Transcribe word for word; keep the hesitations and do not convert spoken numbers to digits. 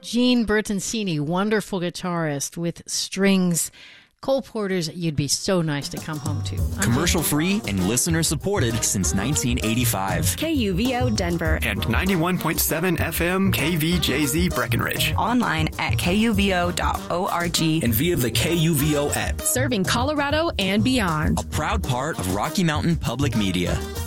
Gene Bertoncini, wonderful guitarist with strings. Cole Porter's You'd Be So Nice to Come Home To. I'm Commercial free and listener supported since nineteen eighty-five. K U V O Denver. And ninety-one point seven F M K V J Z Breckenridge. Online at K U V O dot org. And via the K U V O app. Serving Colorado and beyond. A proud part of Rocky Mountain Public Media.